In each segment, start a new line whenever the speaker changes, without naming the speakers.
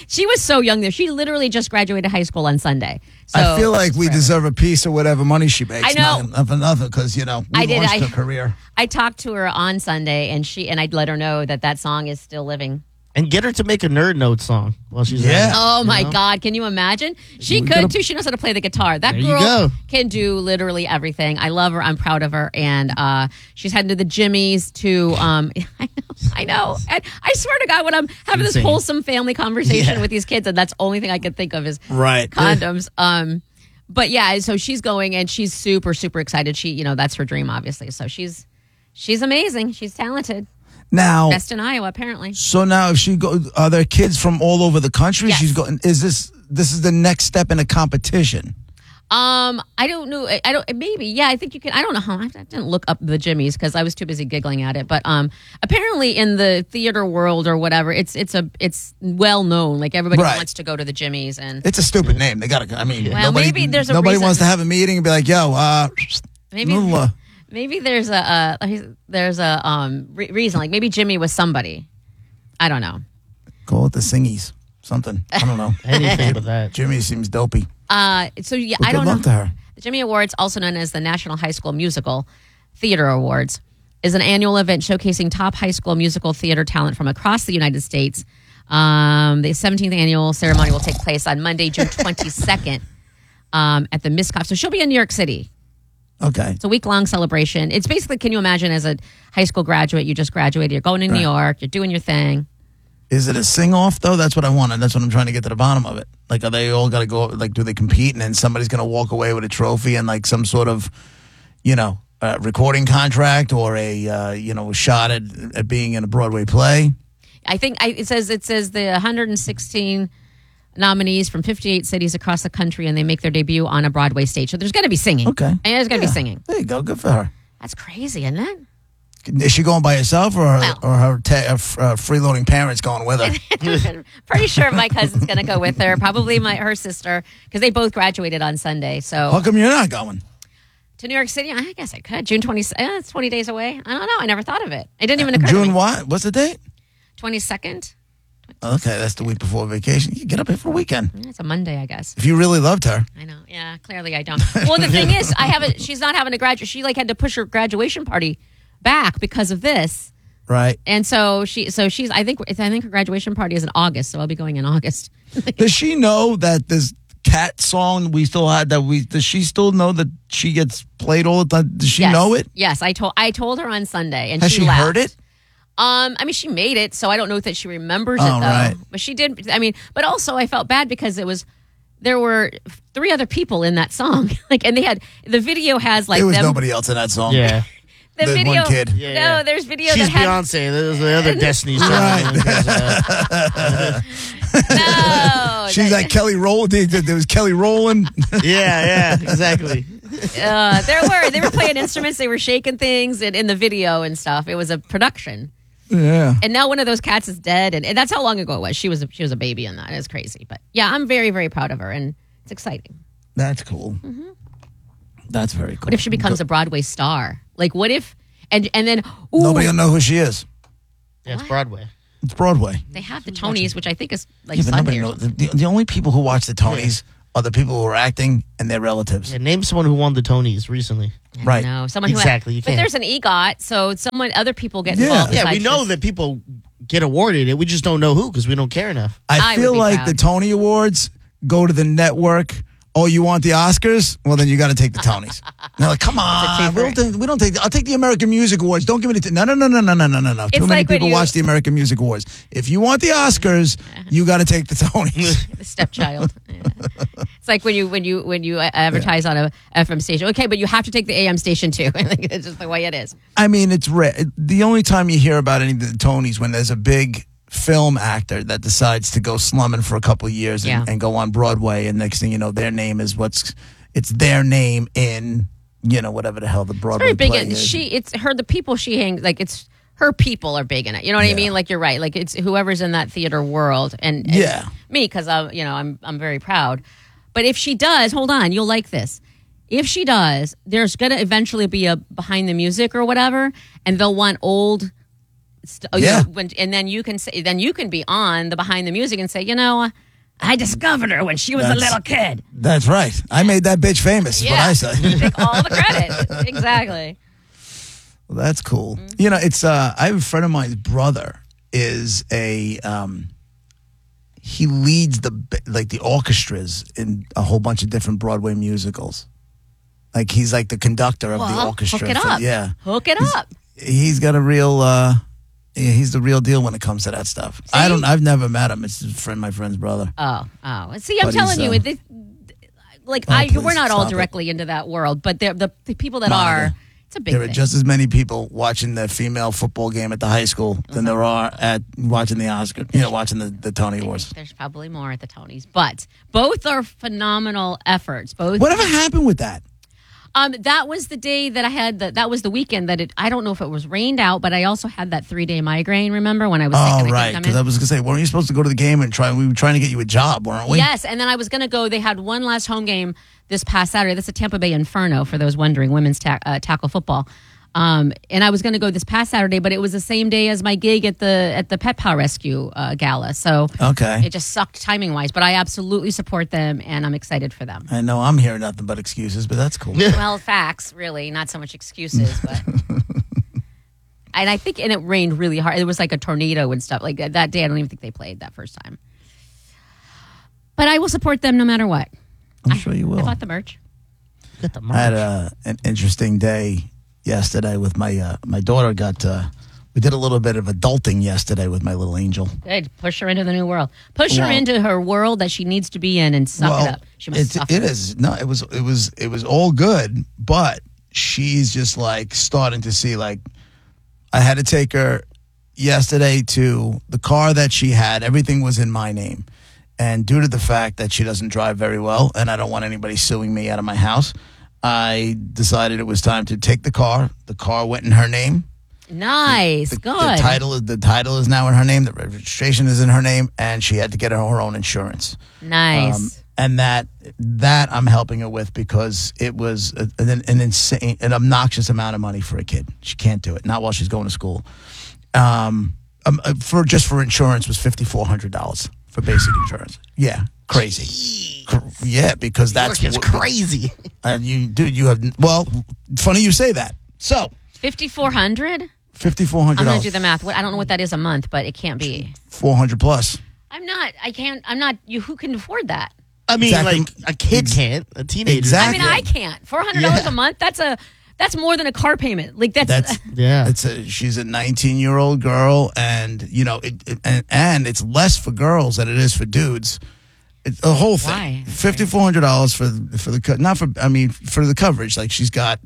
She was so young there. She literally just graduated high school on Sunday. So
I feel like we deserve a piece of whatever money she makes.
I know.
Not for nothing, because, we launched her career.
I talked to her on Sunday, and I'd let her know that song is still living.
And get her to make a Nerd Note song while she's
Yeah.
Oh, my God. Can you imagine? She could, too. She knows how to play the guitar. That girl can do literally everything. I love her. I'm proud of her. And she's heading to the Jimmy's to, I know. And I swear to God, when I'm having this wholesome family conversation with these kids, and that's the only thing I can think of is condoms. But yeah, so she's going, and she's super, super excited. She, that's her dream, obviously. So she's amazing. She's talented.
Now,
best in Iowa, apparently.
So now, if she are there kids from all over the country?
Yes.
She's going. Is this the next step in a competition?
I don't know. Maybe. Yeah, I think you can. I don't know how. I didn't look up the Jimmy's because I was too busy giggling at it. But apparently in the theater world or whatever, it's well known. Like everybody wants to go to the Jimmy's, and
it's a stupid name. They gotta. I mean,
maybe there's
nobody
reason.
wants to have a meeting and be like, "Yo,
Maybe there's a reason. Like maybe Jimmy was somebody. I don't know.
Call it the Singies. Something. I don't know.
Anything but that.
Jimmy seems dopey.
So yeah, I don't know. Good luck to her. The Jimmy Awards, also known as the National High School Musical Theater Awards, is an annual event showcasing top high school musical theater talent from across the United States. The 17th annual ceremony will take place on Monday, June 22nd, at the Miscoff. So she'll be in New York City.
Okay.
It's a week-long celebration. It's basically, can you imagine, as a high school graduate, you just graduated, you're going to New York, you're doing your thing.
Is it a sing-off, though? That's what I want, and that's what I'm trying to get to the bottom of it. Like, are they all got to go, like, do they compete, and then somebody's going to walk away with a trophy and, like, some sort of, recording contract or a shot at being in a Broadway play?
I think it says the 116 nominees from 58 cities across the country, and they make their debut on a Broadway stage. So there's going to be singing.
Okay.
And there's going to be singing.
There you go. Good for her.
That's crazy, isn't it?
Is she going by herself or her freeloading parents going with her?
Pretty sure my cousin's going to go with her. Probably her sister, because they both graduated on Sunday. So
how come you're not going?
To New York City? I guess I could. June 20. It's 20 days away. I don't know. I never thought of it. It didn't even occur to me.
June what? What's the date?
22nd.
Okay, that's the week before vacation. You get up here for a weekend.
Yeah, it's a Monday, I guess.
If you really loved her.
I know. Yeah, clearly I don't. Well, the thing is, she's not having a graduate. She had to push her graduation party back because of this.
Right.
And so she's. I think her graduation party is in August, so I'll be going in August.
Does she know that this cat song we still had does she still know that she gets played all the time? Does she know it?
Yes, I told her on Sunday, and
has she
laughed.
heard it?
She made it, so I don't know that she remembers it though.
Right.
But she did. But also I felt bad because there were 3 other people in that song. And the video has
there was nobody else in that song.
Yeah.
The video,
one kid.
Yeah.
No, there's video.
She's
that had,
Beyonce. There's the other Destiny's Child.
No,
she's like Kelly Rowland. There was Kelly Rowland.
Yeah, exactly.
They were playing instruments. They were shaking things in the video and stuff. It was a production.
Yeah.
And now one of those cats is dead, and that's how long ago it was. She was a baby in that. It's crazy, but yeah, I'm very, very proud of her, and it's exciting.
That's cool. Mm-hmm. That's very cool.
What if she becomes a Broadway star? Like, what if, and then
nobody will know who she is.
Yeah, it's Broadway.
It's Broadway.
They have the Tonys, which I think is like
but nobody knows. The only people who watch the Tonys are the people who are acting and their relatives.
Yeah, name someone who won the Tonys recently.
Right.
No, someone
exactly.
But there's an EGOT, so other people get involved.
Yeah, we know that people get awarded it. We just don't know who because we don't care enough.
I feel like
proud.
the Tony Awards go to the network. Oh, you want the Oscars? Well, then you got to take the Tonys. They're like, come on, we don't take. I'll take the American Music Awards. Don't give me the. No. Too many people watch the American Music Awards. If you want the Oscars, you got to take the Tonys.
The stepchild. Yeah. It's like when you advertise on a FM station. Okay, but you have to take the AM station too. I think it's just the way it is.
I mean, it's rare. The only time you hear about any of the Tonys when there's a big film actor that decides to go slumming for a couple of years and go on Broadway, and next thing you know, their name is it's their name in whatever the hell the Broadway
play
is.
It's her. The people she hangs it's her people are big in it. You know what I mean? Like you're right. Like it's whoever's in that theater world and me because I'm very proud. But if she does, hold on, you'll like this. If she does, there's gonna eventually be a behind the music or whatever, and they'll want old and then you can say, then you can be on the Behind the Music and say, I discovered her when she was a little kid.
That's right. I made that bitch famous. Is what I say.
Take all the credit. Exactly.
Well, that's cool. It's I have a friend of mine's brother is he leads the orchestras in a whole bunch of different Broadway musicals. Like he's like the conductor of the orchestra.
Hook it up. Hook it up.
He's got a real he's the real deal when it comes to that stuff. See? I've never met him. It's my friend's brother.
Oh. See, I'm telling you, we're not all directly into that world, but the people that are, it's a big thing.
There are just as many people watching the female football game at the high school than there are at watching the Oscar, watching the Tony Awards.
There's probably more at the Tonys, but both are phenomenal efforts.
Whatever happened with that?
That was the day that I had that was the weekend that I don't know if it was rained out, but I also had that 3-day migraine, remember, when I was sick.
Oh, right, because I was going to say, weren't you supposed to go to the game and we were trying to get you a job, weren't we?
Yes, and then I was going to go, they had one last home game this past Saturday. That's a Tampa Bay Inferno, for those wondering, women's tackle football. And I was going to go this past Saturday, but it was the same day as my gig at the Pet Pal Rescue Gala. So it just sucked timing wise. But I absolutely support them, and I'm excited for them.
I know I'm hearing nothing but excuses, but that's cool.
Well, facts, really, not so much excuses. But and it rained really hard. It was like a tornado and stuff. Like that day, I don't even think they played that first time. But I will support them no matter what.
I'm sure you will.
I bought the merch.
Got the merch.
I had an interesting day yesterday with my daughter. We did a little bit of adulting yesterday with my little angel.
Good. Push her into the new world. Push her into her world that she needs to be in and suck it up. She must suffer.
It is. No, it was all good, but she's just like starting to see, like, I had to take her yesterday to the car that she had. Everything was in my name. And due to the fact that she doesn't drive very well, and I don't want anybody suing me out of my house, I decided it was time to take the car. The car went in her name.
Nice, good.
The title is now in her name. The registration is in her name, and she had to get her own insurance.
Nice.
And that I'm helping her with, because it was an obnoxious amount of money for a kid. She can't do it. Not while she's going to school. For insurance was $5,400 for basic insurance. Yeah, crazy. Yeah, because that's
crazy.
You have funny you say that. So
$5,400.
$5,400.
I'm going to do the math. I don't know what that is a month, but it can't be
$400 plus.
I'm not. Who can afford that?
I mean, like a kid can't. A teenager.
Exactly.
I mean, I can't. $400 a month. That's more than a car payment. Like that's
she's a 19-year-old girl, and and it's less for girls than it is for dudes. It's a whole thing.
Why?
$5,400 for the coverage. Like, she's got,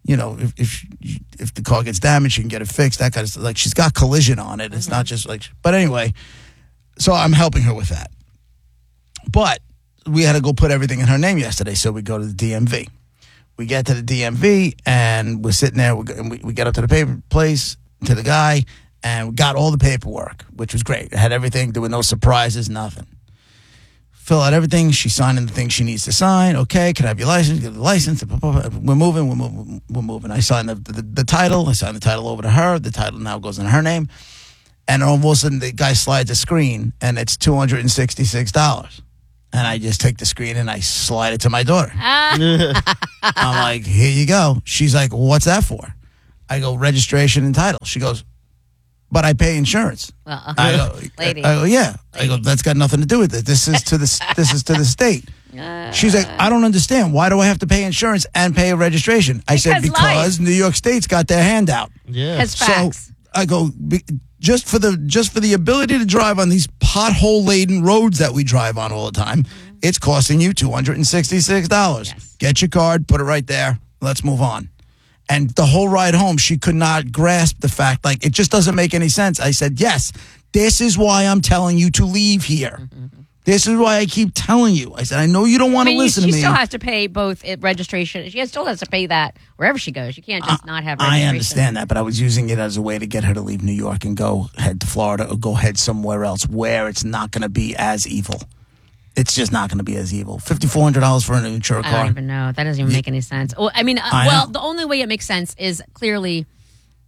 if the car gets damaged, she can get it fixed. That kind of stuff. Like, she's got collision on it. It's not just like. But anyway, so I'm helping her with that. But we had to go put everything in her name yesterday, so we go to the DMV. We get to the DMV, and we're sitting there. We get up to the paper place, to the guy, and we got all the paperwork, which was great. It had everything. There were no surprises, nothing. Fill out everything. She's signing the thing she needs to sign. Okay, can I have your license? Get the license. We're moving. I signed the title. I signed the title over to her. The title now goes in her name. And all of a sudden, the guy slides a screen, and it's $266. And I just take the screen and I slide it to my daughter. I'm like, here you go. She's like, well, what's that for? I go, registration and title. She goes, but I pay insurance.
Well,
I go,
lady.
I go, yeah. Lady. I go, that's got nothing to do with it. This is to the state. She's like, I don't understand. Why do I have to pay insurance and pay a registration? I said, because New York State's got their hand out.
Yeah.
So
I go, just for the ability to drive on these pothole-laden roads that we drive on all the time, it's costing you $266. Yes. Get your card, put it right there. Let's move on. And the whole ride home, she could not grasp the fact, like, it just doesn't make any sense. I said, yes, this is why I'm telling you to leave here. Mm-hmm. This is why I keep telling you. I said, I know you don't want to listen to me.
She still has to pay both registration. She still has to pay that wherever she goes. You can't just not have registration.
I understand that, but I was using it as a way to get her to leave New York and go head to Florida or go head somewhere else where it's not going to be as evil. It's just not going to be as evil. $5,400 for an insured car.
I don't even know. That doesn't even make any sense. Well, I mean, the only way it makes sense is clearly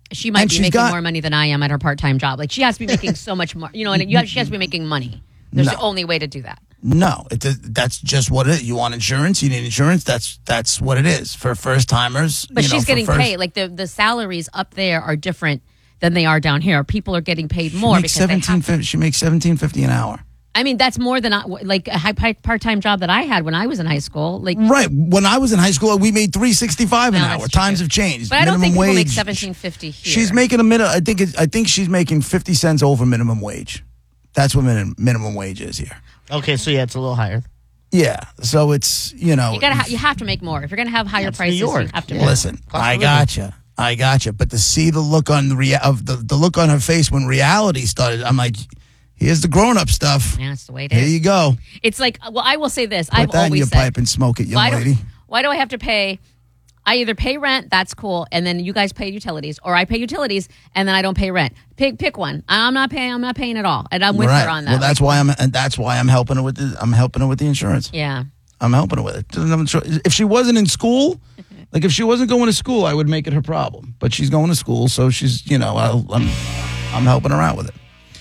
she might be making more money than I am at her part-time job. Like, she has to be making so much more, you know, and she has to be making money. There's the only way to do that.
No, that's just what it is. You want insurance, you need insurance. That's what it is for first timers.
But she's getting paid. Like the salaries up there are different than they are down here. People are getting paid more because she makes
$17.50 an hour.
I mean, that's more than like a high part-time job that I had when I was in high school. Like,
right, when I was in high school, we made $3.65 an hour. Times have changed.
But I don't think people make $17.50 here.
She's making I think she's making 50 cents over minimum wage. That's what minimum wage is here.
Okay, so yeah, it's a little higher.
Yeah, so it's, you know,
you have to make more if you're going to have higher prices. You have to.
Listen, I gotcha. But to see the look on the look on her face when reality started, I'm like, here's the grown-up stuff.
Yeah, that's the way it is.
Here you go.
It's like, well, I will say this.
Put that in your pipe and smoke it, young lady.
Why do I have to pay? I either pay rent, that's cool, and then you guys pay utilities, or I pay utilities and then I don't pay rent. Pick one. I'm not paying at all, and I'm with her on that.
Well, that's why I'm helping her with the insurance.
Yeah,
I'm helping her with it. If she wasn't in school, like if she wasn't going to school, I would make it her problem. But she's going to school, so she's, you know, I'm helping her out with it.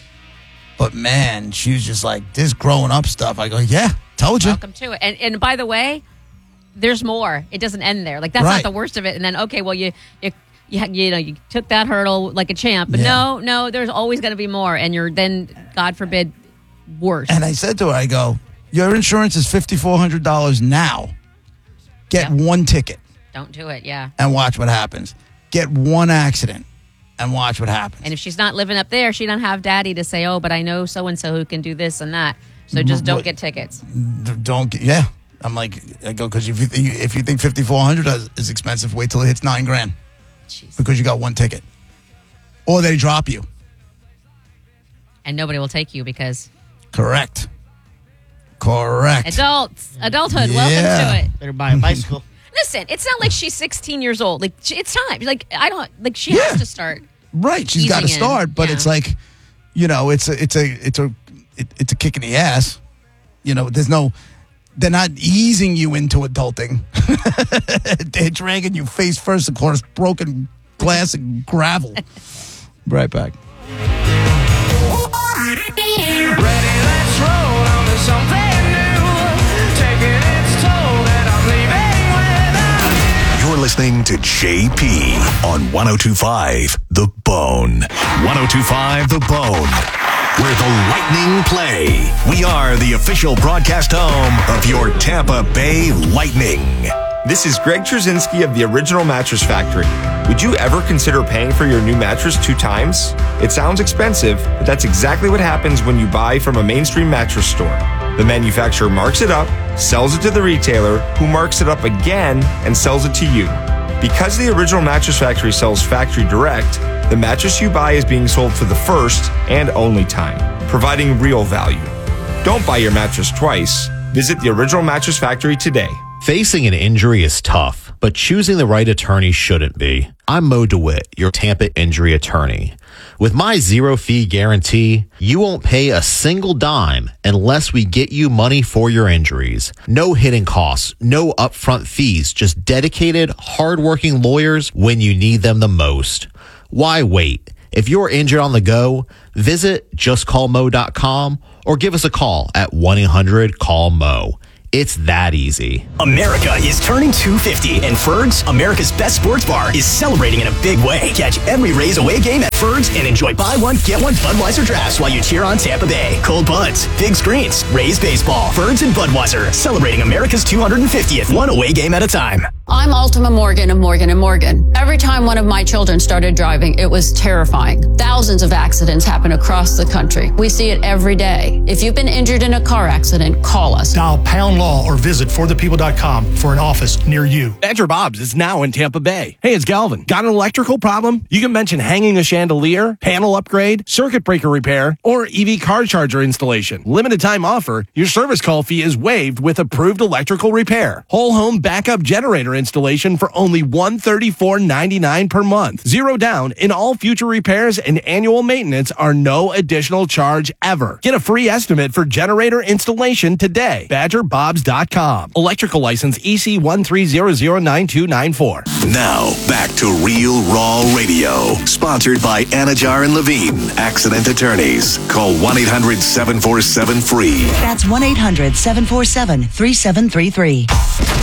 But man, she was just like, this growing up stuff. I go, yeah, told you.
Welcome to it. And by the way, there's more. It doesn't end there. Like, that's not the worst of it. And then, okay, well, you took that hurdle like a champ. But no, there's always going to be more. And you're then, God forbid, worse.
And I said to her, I go, your insurance is $5,400 now. Get one ticket.
Don't do it, yeah.
And watch what happens. Get one accident and watch what happens.
And if she's not living up there, she don't have daddy to say, oh, but I know so-and-so who can do this and that. So just don't get tickets.
Yeah. I'm like, I go, because if you think $5,400 is expensive, wait till it hits $9,000.
Jeez.
Because you got one ticket. Or they drop you.
And nobody will take you because...
Correct.
Adulthood, welcome to it.
Better buy a bicycle.
Listen, it's not like she's 16 years old. Like, it's time. Like, she has to start.
Right, she's got to start, but it's like, you know, it's a kick in the ass. You know, they're not easing you into adulting. They're dragging you face first across broken glass and gravel. Right back.
Ready, let's roll on to something new. Taking its toll and I'm leaving without you.
You're listening to JP on 102.5 The Bone. 102.5 The Bone, where the Lightning play. We are the official broadcast home of your Tampa Bay Lightning.
This is Greg Trzynski of the Original Mattress Factory. Would you ever consider paying for your new mattress 2 times? It sounds expensive, but that's exactly what happens when you buy from a mainstream mattress store. The manufacturer marks it up, sells it to the retailer, who marks it up again and sells it to you. Because the Original Mattress Factory sells factory direct, the mattress you buy is being sold for the first and only time, providing real value. Don't buy your mattress twice. Visit the Original Mattress Factory today.
Facing an injury is tough, but choosing the right attorney shouldn't be. I'm Mo DeWitt, your Tampa injury attorney. With my 0-fee guarantee, you won't pay a single dime unless we get you money for your injuries. No hidden costs, no upfront fees, just dedicated, hardworking lawyers when you need them the most. Why wait? If you're injured on the go, visit justcallmo.com or give us a call at 1-800-CALL-MO. It's that easy.
America is turning 250, and Ferg's, America's best sports bar, is celebrating in a big way. Catch every Rays away game at Ferg's and enjoy buy one, get one Budweiser drafts while you cheer on Tampa Bay. Cold buds, big screens, Rays baseball, Ferg's and Budweiser, celebrating America's 250th, one away game at a time.
I'm Ultima Morgan of Morgan & Morgan. Every time one of my children started driving, it was terrifying. Thousands of accidents happen across the country. We see it every day. If you've been injured in a car accident, call us.
Dial pound law or visit forthepeople.com for an office near you.
Badger Bob's is now in Tampa Bay. Hey, it's Galvin. Got an electrical problem? You can mention hanging a chandelier, panel upgrade, circuit breaker repair, or EV car charger installation. Limited time offer. Your service call fee is waived with approved electrical repair. Whole home backup generator installation for only $134.99 per month. 0 down in all future repairs and annual maintenance are no additional charge ever. Get a free estimate for generator installation today. BadgerBobs.com. Electrical license EC130092994.
Now, back to Real Raw Radio. Sponsored by Anajar and Levine, accident attorneys. Call 1-800-747-FREE.
That's 1-800-747-3733.